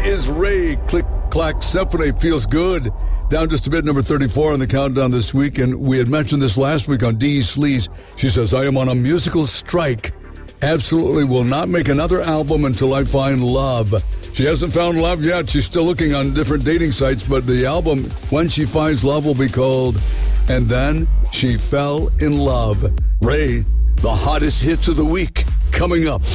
is Ray. Click Clack Symphony. Feels good. Down just a bit, number 34 on the countdown this week. And we had mentioned this last week on Dee Sleaze. She says, I am on a musical strike. Absolutely will not make another album until I find love. She hasn't found love yet. She's still looking on different dating sites, but the album, When She Finds Love, will be called And Then She Fell in Love. Ray, the hottest hits of the week, coming up.